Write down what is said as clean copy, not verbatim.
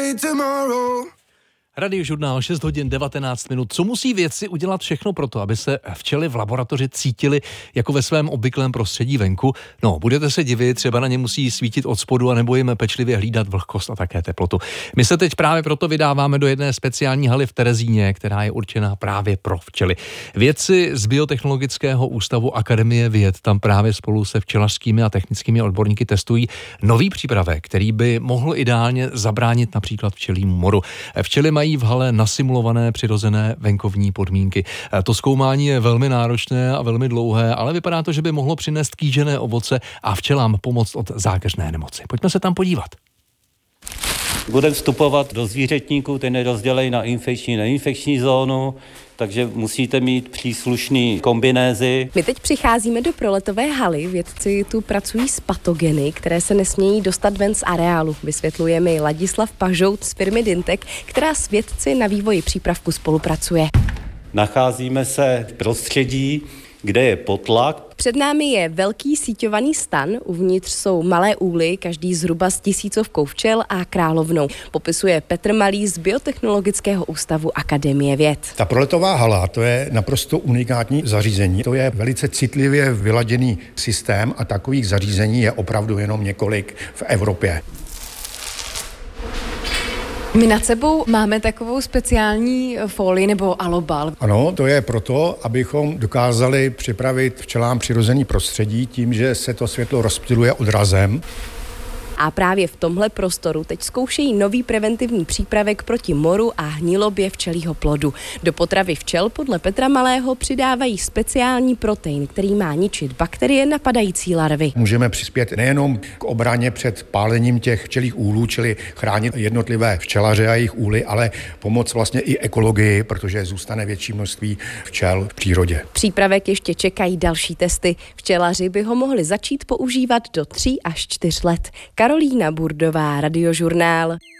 Radiožurnál 6 hodin 19 minut. Co musí vědci udělat všechno pro to, aby se včely v laboratoři cítily jako ve svém obvyklém prostředí venku? No, budete se divit, třeba na ně musí svítit od spodu a nebo jim pečlivě hlídat vlhkost a také teplotu. My se teď právě proto vydáváme do jedné speciální haly v Terezíně, která je určená právě pro včely. Vědci z Biotechnologického ústavu Akademie věd tam právě spolu se včelařskými a technickými odborníky testují nový přípravek, který by mohl ideálně zabránit například včelímu moru. Včely mají v hale nasimulované přirozené venkovní podmínky. To zkoumání je velmi náročné a velmi dlouhé, ale vypadá to, že by mohlo přinést kýžené ovoce a včelám pomoct od zákeřné nemoci. Pojďme se tam podívat. Budeme vstupovat do zvířetníku, ten je rozdělený na infekční a neinfekční zónu, takže musíte mít příslušný kombinézy. My teď přicházíme do proletové haly. Vědci tu pracují s patogeny, které se nesmějí dostat ven z areálu. Vysvětluje mi Ladislav Pažout z firmy Dyntek, která s vědci na vývoji přípravku spolupracuje. Nacházíme se v prostředí, kde je potlak. Před námi je velký síťovaný stan, uvnitř jsou malé úly, každý zhruba s 1000 včel a královnou. Popisuje Petr Malý z Biotechnologického ústavu Akademie věd. Ta proletová hala, to je naprosto unikátní zařízení. To je velice citlivě vyladěný systém a takových zařízení je opravdu jenom několik v Evropě. My nad sebou máme takovou speciální folii nebo alobal. Ano, to je proto, abychom dokázali připravit včelám přirozený prostředí tím, že se to světlo rozptyluje odrazem. A právě v tomhle prostoru teď zkoušejí nový preventivní přípravek proti moru a hnilobě včelího plodu. Do potravy včel podle Petra Malého přidávají speciální protein, který má ničit bakterie napadající larvy. Můžeme přispět nejenom k obraně před pálením těch včelích úlů, čili chránit jednotlivé včelaře a jejich úly, ale pomoct vlastně i ekologii, protože zůstane větší množství včel v přírodě. Přípravek ještě čekají další testy. Včelaři by ho mohli začít používat do 3 až 4 let. Karolína Burdová, Radiožurnál.